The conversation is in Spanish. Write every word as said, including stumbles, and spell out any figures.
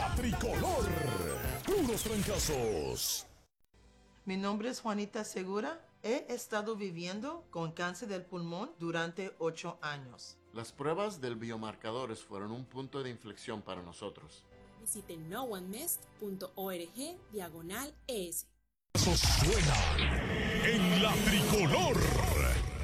La tricolor. Puros trancazos. Mi nombre es Juanita Segura. He estado viviendo con cáncer del pulmón durante ocho años. Las pruebas del biomarcadores fueron un punto de inflexión para nosotros. Visite no one mest punto org diagonal es. Suenan en la tricolor.